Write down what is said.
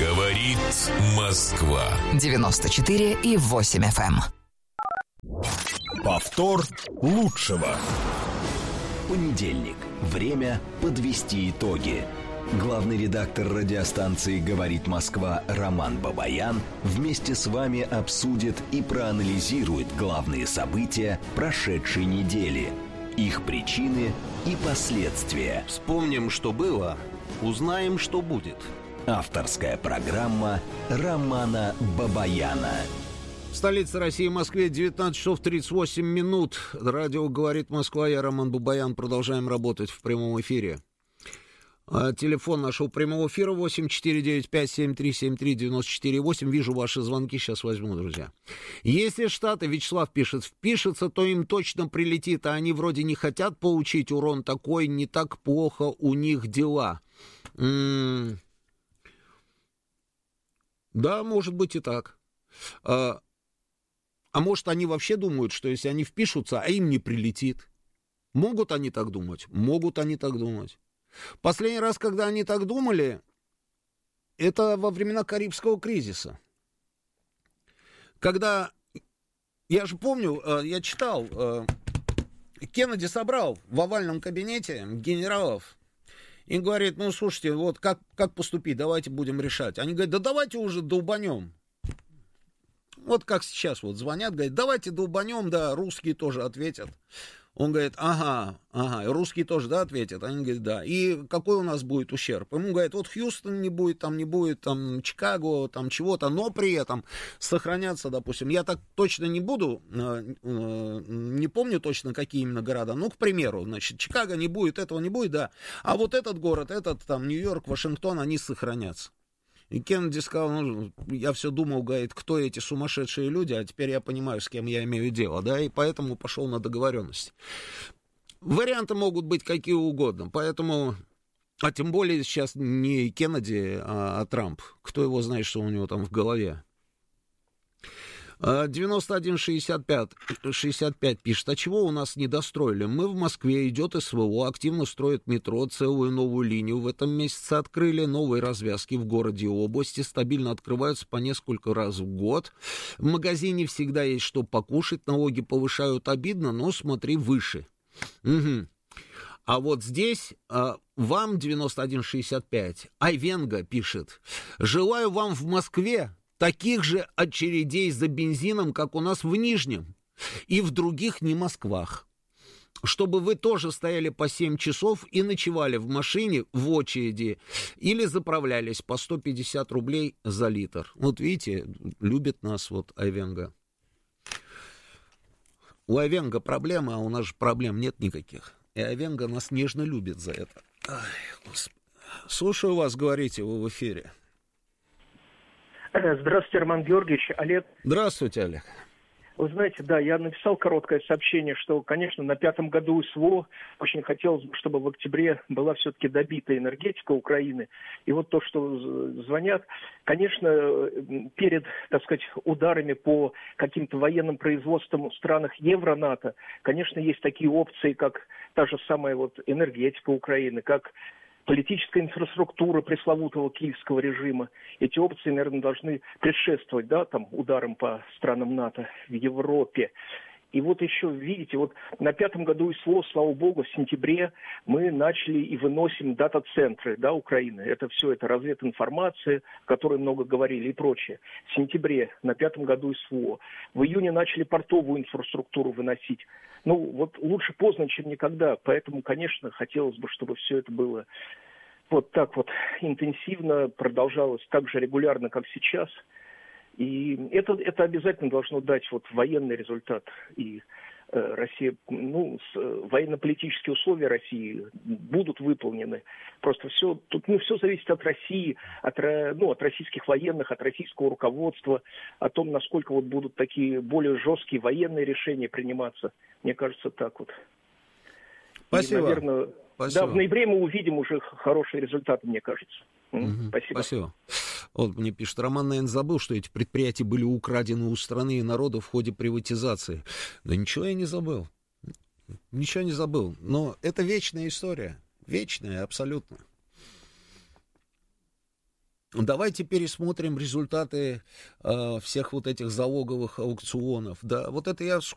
Говорит Москва. 94,8 FM. Повтор лучшего. Понедельник. Время подвести итоги. Главный редактор радиостанции «Говорит Москва» Роман Бабаян вместе с вами обсудит и проанализирует главные события прошедшей недели, их причины и последствия. Вспомним, что было, узнаем, что будет. Авторская программа Романа Бабаяна. В столице России, Москве, 19 часов 38 минут. Радио «Говорит Москва», я Роман Бабаян. Продолжаем работать в прямом эфире. Телефон нашего прямого эфира 8495-7373-94-8. Вижу ваши звонки, сейчас возьму, друзья. Если Штаты, Вячеслав пишет, впишется, то им точно прилетит, а они вроде не хотят получить урон такой, не так плохо у них дела. Да, может быть и так. А может, они вообще думают, что если они впишутся, а им не прилетит? Могут они так думать? Могут они так думать. Последний раз, когда они так думали, это во времена Карибского кризиса. Когда, я же помню, я читал, Кеннеди собрал в овальном кабинете генералов и говорит, ну, слушайте, вот как поступить, давайте будем решать. Они говорят, да давайте уже долбанем. Вот как сейчас вот звонят, говорят, давайте долбанем, да, русские тоже ответят. Он говорит, ага, и русские тоже, да, ответят. Они говорят, да. И какой у нас будет ущерб? Ему говорят, вот Хьюстон не будет, там Чикаго, там чего-то, но при этом сохранятся, допустим. Я так точно не буду, не помню точно, какие именно города. Ну, к примеру, значит, Чикаго не будет, этого не будет, да. А вот этот город, этот там Нью-Йорк, Вашингтон, они сохранятся. И Кеннеди сказал, ну, я все думал, говорит, кто эти сумасшедшие люди, а теперь я понимаю, с кем я имею дело, да, и поэтому пошел на договоренности. Варианты могут быть какие угодно, поэтому, а тем более сейчас не Кеннеди, а Трамп, кто его знает, что у него там в голове. 9165 пишет, а чего у нас не достроили? Мы в Москве, идет СВО, активно строят метро, целую новую линию в этом месяце открыли, новые развязки в городе и области, стабильно открываются по несколько раз в год. В магазине всегда есть что покушать, налоги повышают, обидно, но смотри выше. Угу. А вот здесь вам 9165, Айвенга пишет, желаю вам в Москве таких же очередей за бензином, как у нас в Нижнем и в других не Москвах. Чтобы вы тоже стояли по 7 часов и ночевали в машине в очереди или заправлялись по 150 рублей за литр. Вот видите, любит нас вот Айвенга. У Айвенга проблема, а у нас же проблем нет никаких. И Айвенга нас нежно любит за это. Ай, Господи. Слушаю вас, говорите, вы в эфире. Здравствуйте, Роман Георгиевич, Олег. Здравствуйте, Олег. Вы знаете, да, я написал короткое сообщение, что, конечно, на 5-м году СВО очень хотелось бы, чтобы в октябре была все-таки добита энергетика Украины. И вот то, что звонят, конечно, перед, так сказать, ударами по каким-то военным производствам в странах Евро-НАТО, конечно, есть такие опции, как та же самая вот энергетика Украины, как политическая инфраструктура пресловутого киевского режима. Эти опции, наверное, должны предшествовать, да, там, ударам по странам НАТО в Европе. И вот еще, видите, вот на 5-м году СВО, слава богу, в сентябре мы начали и выносим дата-центры, да, Украины. Это все, это развединформация, о которой много говорили и прочее. В сентябре, на 5-м году СВО. В июне начали портовую инфраструктуру выносить. Ну, вот лучше поздно, чем никогда. Поэтому, конечно, хотелось бы, чтобы все это было вот так вот интенсивно, продолжалось так же регулярно, как сейчас. И это обязательно должно дать вот военный результат. И Россия, ну, военно-политические условия России будут выполнены. Просто все, тут, ну, все зависит от России, от российских военных, от российского руководства, о том, насколько вот будут такие более жесткие военные решения приниматься. Мне кажется, так вот. Спасибо. И, наверное, Спасибо. Да, в ноябре мы увидим уже хорошие результаты, мне кажется. Спасибо. Спасибо. Вот мне пишет, Роман, наверное, забыл, что эти предприятия были украдены у страны и народа в ходе приватизации. Да ничего я не забыл. Ничего не забыл. Но это вечная история. Вечная, абсолютно. давайте пересмотрим результаты всех вот этих залоговых аукционов. Да, вот это я